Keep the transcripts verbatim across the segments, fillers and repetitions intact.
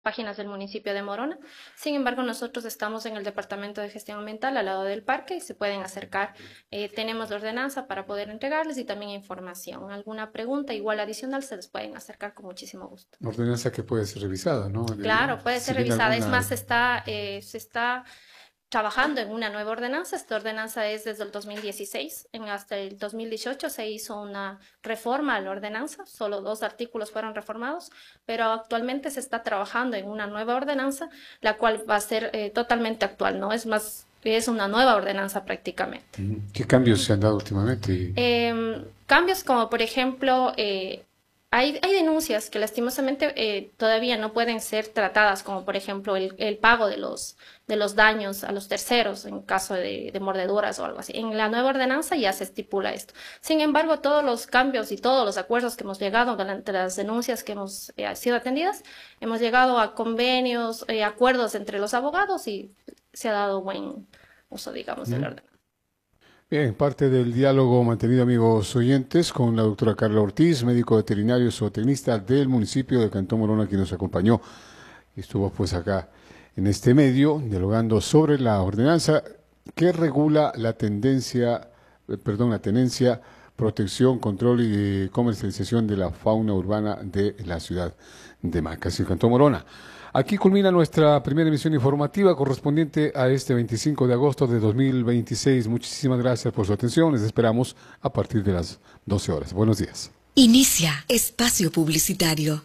páginas del municipio de Morona. Sin embargo, nosotros estamos en el Departamento de Gestión Ambiental al lado del parque y se pueden acercar. Eh, tenemos la ordenanza para poder entregarles y también información. Alguna pregunta igual adicional se les pueden acercar con muchísimo gusto. La ordenanza que puede ser revisada, ¿no? Claro, puede Si ser viene revisada. alguna- Es más, se está, eh, se está trabajando en una nueva ordenanza. Esta ordenanza es desde el dos mil dieciséis. En, hasta el dos mil dieciocho se hizo una reforma a la ordenanza. Solo dos artículos fueron reformados, pero actualmente se está trabajando en una nueva ordenanza, la cual va a ser eh, totalmente actual, ¿no? Es más, es una nueva ordenanza prácticamente. ¿Qué cambios se han dado últimamente? Eh, cambios como, por ejemplo, eh, Hay, hay denuncias que lastimosamente eh, todavía no pueden ser tratadas, como por ejemplo el, el pago de los, de los daños a los terceros en caso de, de mordeduras o algo así. En la nueva ordenanza ya se estipula esto. Sin embargo, todos los cambios y todos los acuerdos que hemos llegado durante las denuncias que hemos eh, sido atendidas, hemos llegado a convenios, eh, acuerdos entre los abogados y se ha dado buen uso, digamos, de la ordenanza. Bien, parte del diálogo mantenido, amigos oyentes, con la doctora Carla Ortiz, médico veterinario zootecnista del municipio de Cantón Morona, quien nos acompañó y estuvo pues acá en este medio dialogando sobre la ordenanza que regula la tendencia, eh, perdón, la tenencia, protección, control y comercialización de la fauna urbana de la ciudad de Macas y Cantón Morona. Aquí culmina nuestra primera emisión informativa correspondiente a este veinticinco de agosto de dos mil veintiséis. Muchísimas gracias por su atención. Les esperamos a partir de las doce horas. Buenos días. Inicia espacio publicitario.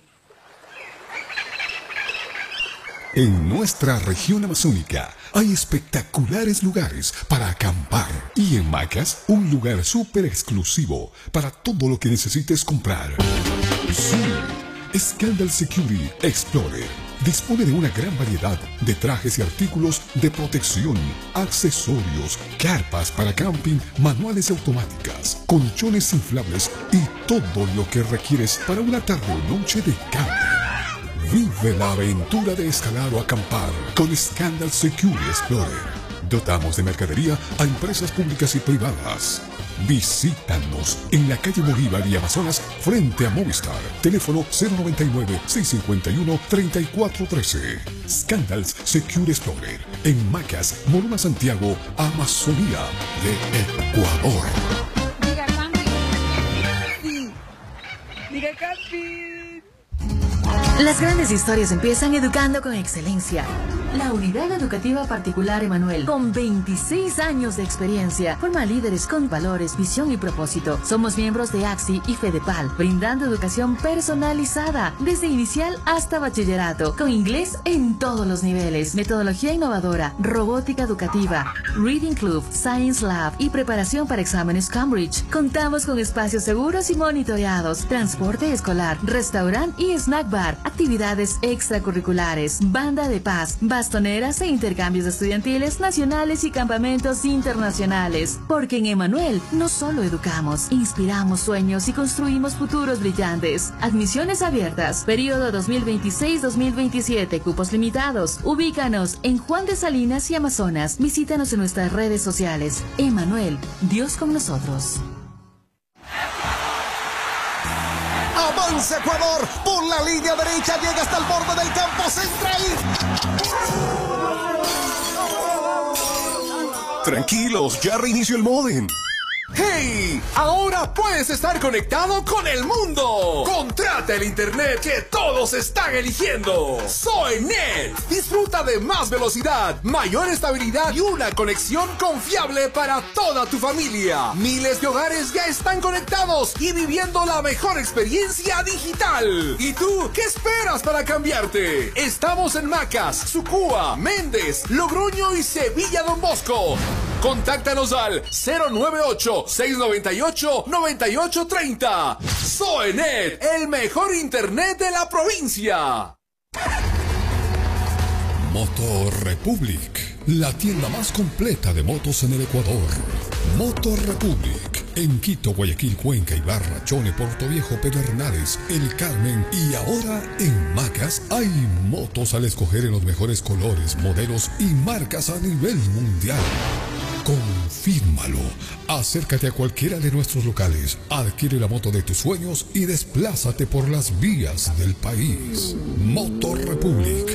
En nuestra región amazónica hay espectaculares lugares para acampar. Y en Macas, un lugar súper exclusivo para todo lo que necesites comprar. Sí, Scandal Security Explorer dispone de una gran variedad de trajes y artículos de protección, accesorios, carpas para camping, manuales y automáticas, colchones inflables y todo lo que requieres para una tarde o noche de camping. Vive la aventura de escalar o acampar con Scandal Security Explorer. Dotamos de mercadería a empresas públicas y privadas. Visítanos en la calle Bolívar y Amazonas frente a Movistar. Teléfono cero noventa y nueve, seiscientos cincuenta y uno, treinta y cuatro trece. Scandals Secure Explorer en Macas, Morona, Santiago, Amazonía de Ecuador. Diga camping. Sí. Diga camping. Las grandes historias empiezan educando con excelencia. La Unidad Educativa Particular Emanuel, con veintiséis años de experiencia, forma líderes con valores, visión y propósito. Somos miembros de AXI y FEDEPAL, brindando educación personalizada, desde inicial hasta bachillerato, con inglés en todos los niveles, metodología innovadora, robótica educativa, Reading Club, Science Lab y preparación para exámenes Cambridge. Contamos con espacios seguros y monitoreados, transporte escolar, restaurante y snack bar, actividades extracurriculares, banda de paz, bastoneras e intercambios estudiantiles nacionales y campamentos internacionales. Porque en Emanuel no solo educamos, inspiramos sueños y construimos futuros brillantes. Admisiones abiertas, periodo dos mil veintiséis dos mil veintisiete, cupos limitados. Ubícanos en Juan de Salinas y Amazonas. Visítanos en nuestras redes sociales. Emanuel, Dios con nosotros. Avanza Ecuador, por la línea derecha llega hasta el borde del campo central. Tranquilos, ya reinició el módem. ¡Hey! Ahora puedes estar conectado con el mundo. Contrata el internet que todos están eligiendo. SoyNet. Disfruta de más velocidad, mayor estabilidad y una conexión confiable para toda tu familia. Miles de hogares ya están conectados y viviendo la mejor experiencia digital. ¿Y tú qué esperas para cambiarte? Estamos en Macas, Sucúa, Méndez, Logroño y Sevilla Don Bosco. Contáctanos al cero nueve ocho, seis nueve ocho, nueve ocho tres cero. SoyNet, el mejor internet de la provincia. Motor Republic, la tienda más completa de motos en el Ecuador. Motor Republic, en Quito, Guayaquil, Cuenca, Ibarra, Chone, Portoviejo, Pedernales, El Carmen y ahora en Macas hay motos al escoger en los mejores colores, modelos y marcas a nivel mundial. Confírmalo. Acércate a cualquiera de nuestros locales, adquiere la moto de tus sueños y desplázate por las vías del país. Motor Republic.